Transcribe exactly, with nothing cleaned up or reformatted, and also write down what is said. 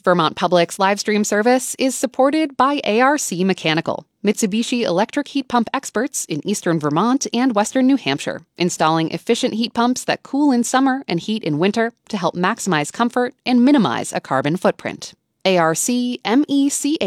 Vermont Public's live stream service is supported by A R C Mechanical, Mitsubishi electric heat pump experts in eastern Vermont and western New Hampshire, installing efficient heat pumps that cool in summer and heat in winter to help maximize comfort and minimize a carbon footprint. A R C M E C